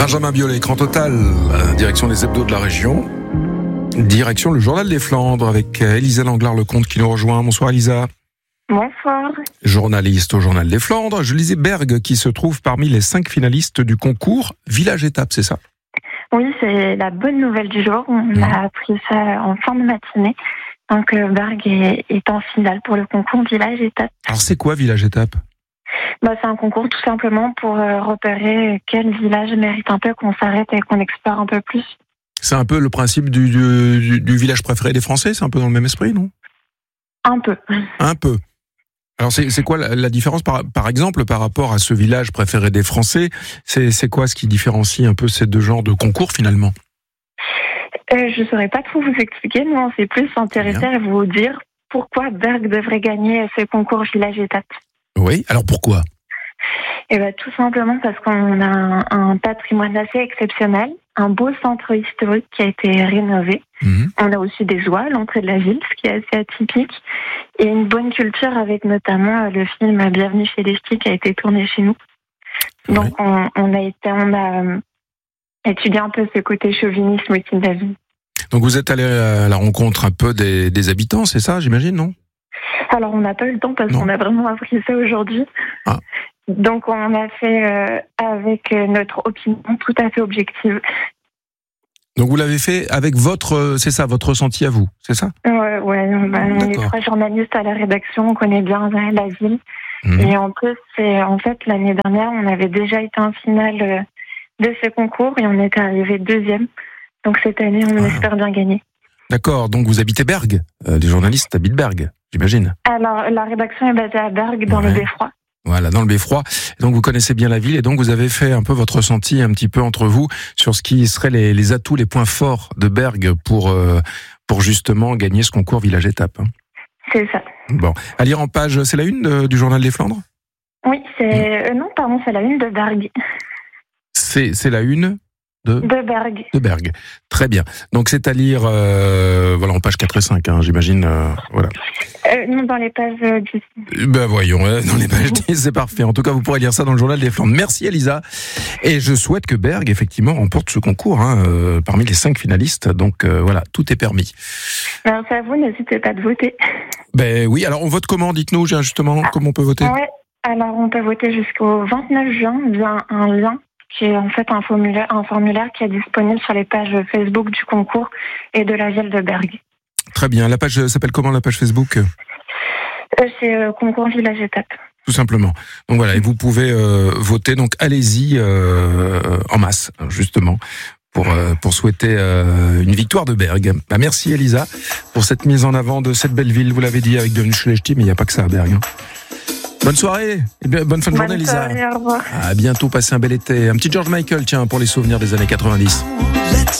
Benjamin Biolay, Écran Total, direction les hebdos de la région. Direction le Journal des Flandres avec Elisa Langlard-Lecomte qui nous rejoint. Bonsoir Elisa. Bonsoir. Journaliste au Journal des Flandres. Je lisais Bergues qui se trouve parmi les 5 finalistes du concours Village Étape, c'est ça ? Oui, c'est la bonne nouvelle du jour. On a appris ça en fin de matinée. Donc Bergues est en finale pour le concours Village Étape. Alors c'est quoi Village Étape ? C'est un concours tout simplement pour repérer quel village mérite un peu qu'on s'arrête et qu'on explore un peu plus. C'est un peu le principe du village préféré des Français, c'est un peu dans le même esprit, non ? Un peu. Un peu. Alors c'est quoi la différence par exemple par rapport à ce village préféré des Français ? C'est quoi ce qui différencie un peu ces deux genres de concours finalement ? Je ne saurais pas trop vous expliquer. Nous, on s'est plus intéressé à vous dire pourquoi Bergues devrait gagner ce concours Village Étape. Oui, alors pourquoi ? Tout simplement parce qu'on a un patrimoine assez exceptionnel, un beau centre historique qui a été rénové. On a aussi des oies à l'entrée de la ville, ce qui est assez atypique, et une bonne culture avec notamment le film Bienvenue chez les Ch'tis qui a été tourné chez nous. Donc on a étudié un peu ce côté chauvinisme aussi de la ville. Donc vous êtes allé à la rencontre un peu des habitants, c'est ça, j'imagine, non ? Alors on n'a pas eu le temps parce qu'on a vraiment appris ça aujourd'hui. Ah. Donc on a fait avec notre opinion tout à fait objective. Donc vous l'avez fait avec votre ressenti à vous, c'est ça ? Ouais, on est 3 journalistes à la rédaction, on connaît bien la ville. Et en plus, l'année dernière, on avait déjà été en finale de ce concours et on était arrivé 2e. Donc cette année, on espère bien gagner. D'accord, donc vous habitez Bergues. Les journalistes habitent Bergues, j'imagine. Alors la rédaction est basée à Bergues, dans le Beffroi. Voilà, dans le Beffroi. Donc vous connaissez bien la ville et donc vous avez fait un peu votre ressenti un petit peu entre vous sur ce qui seraient les atouts, les points forts de Bergues pour justement gagner ce concours Village Étape. C'est ça. Bon, à lire en page, c'est la une du Journal des Flandres ? Oui, c'est la une de Bergues. C'est la une de Bergues. De Bergues. Très bien. Donc c'est à lire en page 4 et 5, j'imagine. Voilà. Non, dans les pages 10. Voyons, dans les pages 10, c'est parfait. En tout cas, vous pourrez lire ça dans le Journal des Flandres. Merci Elisa. Et je souhaite que Bergues, effectivement, remporte ce concours parmi les 5 finalistes. Donc voilà, tout est permis. Merci à vous, n'hésitez pas de voter. Oui, alors on vote comment ? Dites-nous justement comment on peut voter. Ouais, alors on peut voter jusqu'au 29 juin via un lien qui est en fait un formulaire qui est disponible sur les pages Facebook du concours et de la ville de Bergues. Très bien. La page s'appelle comment, la page Facebook ? C'est concours Village Étape. Tout simplement. Donc voilà, et vous pouvez voter. Donc allez-y en masse, justement, pour souhaiter une victoire de Bergues. Merci Elisa pour cette mise en avant de cette belle ville. Vous l'avez dit avec Bienvenue chez les Ch'tis, mais il n'y a pas que ça à Bergues. Bonne soirée et bonne fin de journée, Elisa. Au revoir. À bientôt, passez un bel été. Un petit George Michael, tiens, pour les souvenirs des années 90.